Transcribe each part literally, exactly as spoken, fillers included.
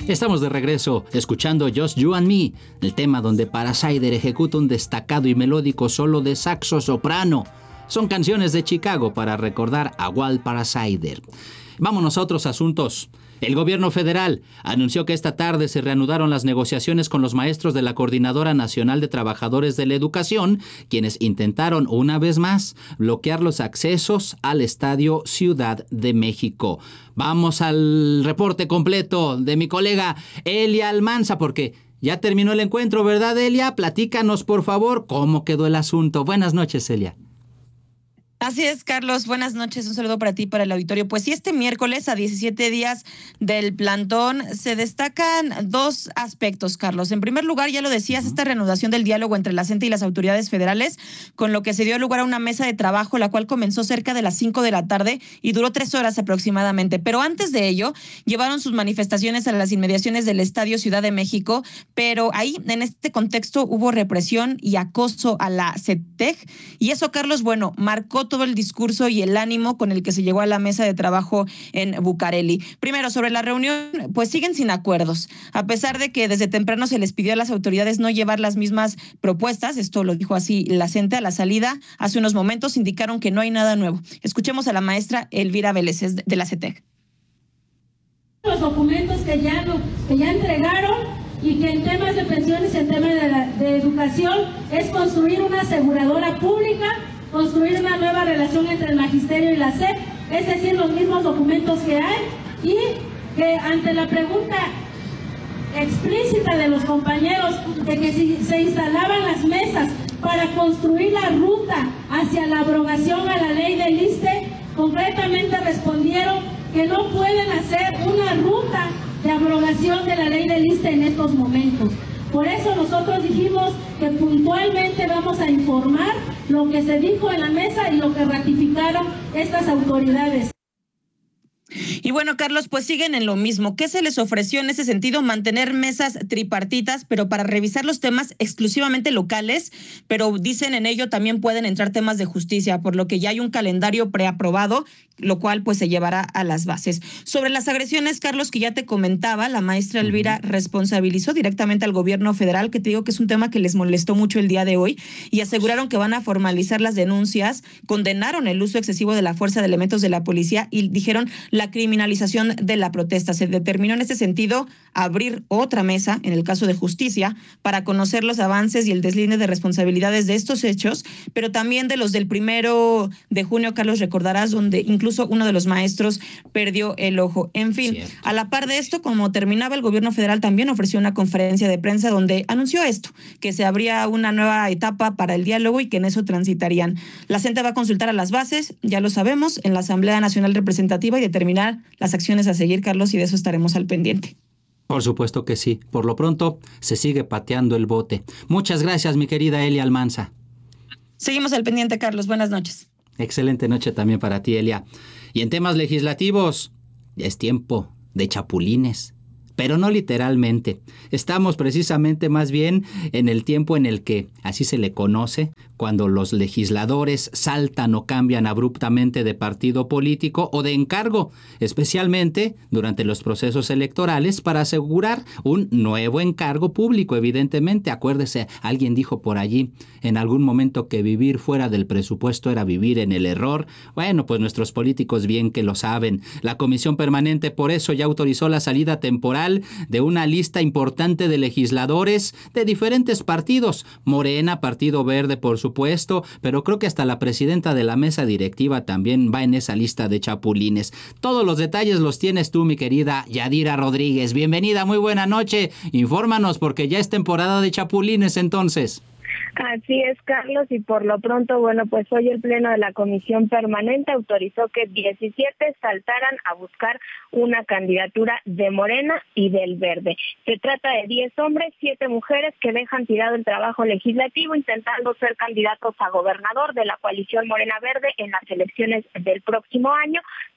Estamos de regreso escuchando Just You and Me, el tema donde Parasider ejecuta un destacado y melódico solo de saxo soprano. Son canciones de Chicago para recordar a Walt Parasider. Vámonos a otros asuntos. El gobierno federal anunció que esta tarde se reanudaron las negociaciones con los maestros de la Coordinadora Nacional de Trabajadores de la Educación, quienes intentaron una vez más bloquear los accesos al Estadio Ciudad de México. Vamos al reporte completo de mi colega Elia Almanza, porque ya terminó el encuentro, ¿verdad, Elia? Platícanos, por favor, cómo quedó el asunto. Buenas noches, Elia. Así es, Carlos. Buenas noches. Un saludo para ti y para el auditorio. Pues sí, este miércoles, a diecisiete días del plantón, se destacan dos aspectos, Carlos. En primer lugar, ya lo decías, esta reanudación del diálogo entre la C E N T E y las autoridades federales, con lo que se dio lugar a una mesa de trabajo, la cual comenzó cerca de las cinco de la tarde y duró tres horas aproximadamente. Pero antes de ello, llevaron sus manifestaciones a las inmediaciones del Estadio Ciudad de México, pero ahí, en este contexto, hubo represión y acoso a la C E T E G. Y eso, Carlos, bueno, marcó todo el discurso y el ánimo con el que se llegó a la mesa de trabajo en Bucareli. Primero, sobre la reunión, pues siguen sin acuerdos, a pesar de que desde temprano se les pidió a las autoridades no llevar las mismas propuestas. Esto lo dijo así la C E N T E. A la salida, hace unos momentos, indicaron que no hay nada nuevo. Escuchemos a la maestra Elvira Vélez de la C E T E G. Los documentos que ya, no, que ya entregaron, y que en temas de pensiones, en temas de, la, de educación, es construir una aseguradora pública, construir una nueva relación entre el magisterio y la S E P, es decir, los mismos documentos que hay, y que ante la pregunta explícita de los compañeros de que si se instalaban las mesas para construir la ruta hacia la abrogación a la ley del ISSSTE, concretamente respondieron que no pueden hacer una ruta de abrogación de la ley del ISSSTE en estos momentos. Por eso nosotros dijimos que puntualmente vamos a informar lo que se dijo en la mesa y lo que ratificaron estas autoridades. Y bueno, Carlos, pues siguen en lo mismo. ¿Qué se les ofreció en ese sentido? Mantener mesas tripartitas, pero para revisar los temas exclusivamente locales, pero dicen en ello también pueden entrar temas de justicia, por lo que ya hay un calendario preaprobado, lo cual pues se llevará a las bases. Sobre las agresiones, Carlos, que ya te comentaba, la maestra Elvira responsabilizó directamente al gobierno federal, que te digo que es un tema que les molestó mucho el día de hoy, y aseguraron que van a formalizar las denuncias, condenaron el uso excesivo de la fuerza de elementos de la policía y dijeron la criminalización de la protesta. Se determinó en este sentido abrir otra mesa, en el caso de justicia, para conocer los avances y el deslinde de responsabilidades de estos hechos, pero también de los del primero de junio, Carlos, recordarás, donde incluso uno de los maestros perdió el ojo. En fin, Cierto. A la par de esto, como terminaba, el gobierno federal también ofreció una conferencia de prensa donde anunció esto, que se abría una nueva etapa para el diálogo y que en eso transitarían. La C E N T E va a consultar a las bases, ya lo sabemos, en la Asamblea Nacional Representativa y determinar las acciones a seguir, Carlos, y de eso estaremos al pendiente. Por supuesto que sí. Por lo pronto, se sigue pateando el bote. Muchas gracias, mi querida Elia Almanza. Seguimos al pendiente, Carlos. Buenas noches. Excelente noche también para ti, Elia. Y en temas legislativos, ya es tiempo de chapulines. Pero no literalmente. Estamos precisamente más bien en el tiempo en el que, así se le conoce, cuando los legisladores saltan o cambian abruptamente de partido político o de encargo, especialmente durante los procesos electorales para asegurar un nuevo encargo público, evidentemente. Acuérdese, alguien dijo por allí en algún momento que vivir fuera del presupuesto era vivir en el error. Bueno, pues nuestros políticos bien que lo saben. La Comisión Permanente por eso ya autorizó la salida temporal de una lista importante de legisladores de diferentes partidos. Morena, Partido Verde, por supuesto, pero creo que hasta la presidenta de la mesa directiva también va en esa lista de chapulines. Todos los detalles los tienes tú, mi querida Yadira Rodríguez. Bienvenida, muy buena noche. Infórmanos, porque ya es temporada de chapulines entonces. Así es, Carlos, y por lo pronto, bueno, pues hoy el Pleno de la Comisión Permanente autorizó que diecisiete saltaran a buscar una candidatura de Morena y del Verde. Se trata de diez hombres, siete mujeres que dejan tirado el trabajo legislativo intentando ser candidatos a gobernador de la coalición Morena Verde en las elecciones del próximo año,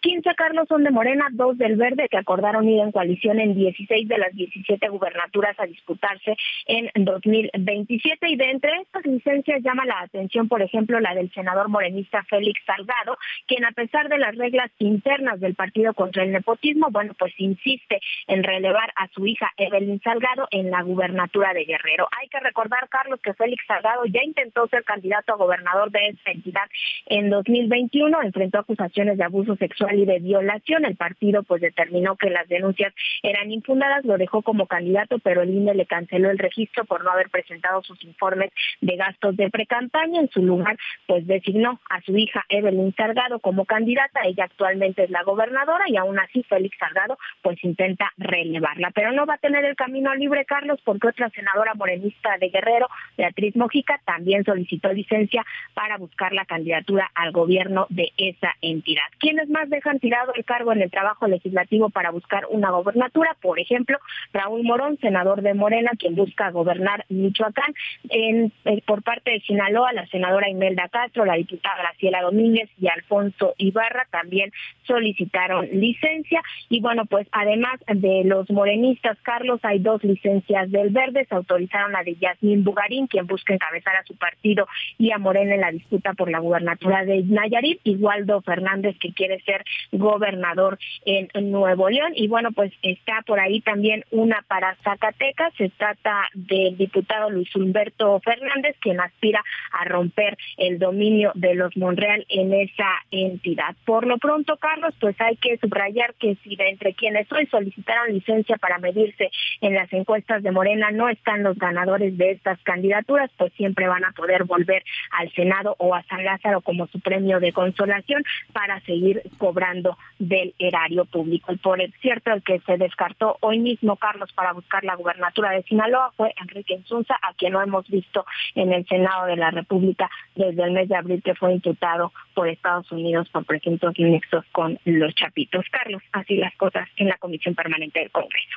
quince, Carlos, son de Morena, dos del Verde, que acordaron ir en coalición en dieciséis de las diecisiete gubernaturas a disputarse en dos mil veintisiete. Y de entre estas licencias llama la atención, por ejemplo, la del senador morenista Félix Salgado, quien, a pesar de las reglas internas del partido contra el nepotismo, bueno, pues insiste en relevar a su hija Evelyn Salgado en la gubernatura de Guerrero. Hay que recordar, Carlos, que Félix Salgado ya intentó ser candidato a gobernador de esta entidad en dos mil veintiuno, enfrentó acusaciones de abuso sexual y de violación. El partido pues determinó que las denuncias eran infundadas, lo dejó como candidato, pero el I N E le canceló el registro por no haber presentado sus informes de gastos de precampaña. En su lugar, pues designó a su hija Evelyn Salgado como candidata. Ella actualmente es la gobernadora y aún así Félix Salgado pues intenta relevarla, pero no va a tener el camino libre, Carlos, porque otra senadora morenista de Guerrero, Beatriz Mojica, también solicitó licencia para buscar la candidatura al gobierno de esa entidad. ¿Quiénes más dejan tirado el cargo en el trabajo legislativo para buscar una gobernatura? Por ejemplo, Raúl Morón, senador de Morena, quien busca gobernar Michoacán. En, en, por parte de Sinaloa, la senadora Imelda Castro, la diputada Graciela Domínguez y Alfonso Ibarra también solicitaron licencia. Y bueno, pues además de los morenistas, Carlos, hay dos licencias del Verde. Se autorizaron la de Yasmín Bugarín, quien busca encabezar a su partido y a Morena en la disputa por la gubernatura de Nayarit, y Waldo Fernández, que quiere ser gobernador en Nuevo León. Y bueno, pues está por ahí también una para Zacatecas. Se trata del diputado Luis Humberto Fernández, quien aspira a romper el dominio de los Monreal en esa entidad. Por lo pronto, Carlos, pues hay que subrayar que si de entre quienes hoy solicitaron licencia para medirse en las encuestas de Morena no están los ganadores de estas candidaturas, pues siempre van a poder volver al Senado o a San Lázaro como su premio de consolación para seguir cobrando del erario público. Y por cierto, el que se descartó hoy mismo, Carlos, para buscar la gubernatura de Sinaloa fue Enrique Insunza, a quien no hemos visto en el Senado de la República desde el mes de abril, que fue imputado por Estados Unidos por presuntos nexos con los Chapitos. Carlos, así las cosas en la Comisión Permanente del Congreso.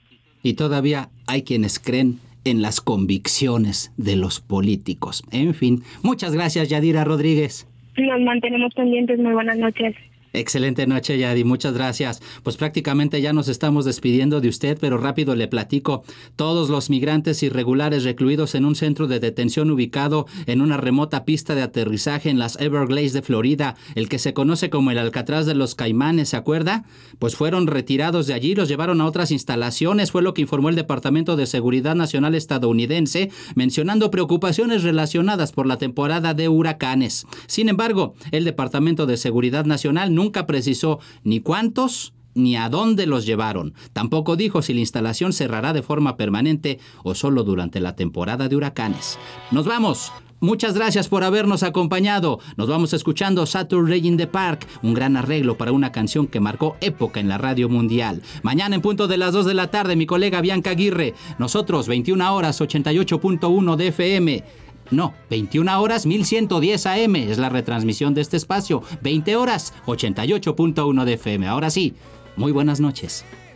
Y todavía hay quienes creen en las convicciones de los políticos. En fin, muchas gracias, Yadira Rodríguez. Nos mantenemos pendientes. Muy buenas noches. Excelente noche, Yadi, muchas gracias. Pues prácticamente ya nos estamos despidiendo de usted, pero rápido le platico. Todos los migrantes irregulares recluidos en un centro de detención ubicado en una remota pista de aterrizaje en las Everglades de Florida, el que se conoce como el Alcatraz de los Caimanes, ¿se acuerda? Pues fueron retirados de allí, los llevaron a otras instalaciones, fue lo que informó el Departamento de Seguridad Nacional estadounidense, mencionando preocupaciones relacionadas por la temporada de huracanes. Sin embargo, el Departamento de Seguridad Nacional nunca precisó ni cuántos ni a dónde los llevaron. Tampoco dijo si la instalación cerrará de forma permanente o solo durante la temporada de huracanes. ¡Nos vamos! Muchas gracias por habernos acompañado. Nos vamos escuchando Saturday in the Park, un gran arreglo para una canción que marcó época en la radio mundial. Mañana en punto de las dos de la tarde, mi colega Bianca Aguirre. Nosotros, veintiuna horas, ochenta y ocho punto uno de F M. No, veintiuna horas, mil ciento diez A M es la retransmisión de este espacio. veinte horas, ochenta y ocho punto uno de F M. Ahora sí, muy buenas noches.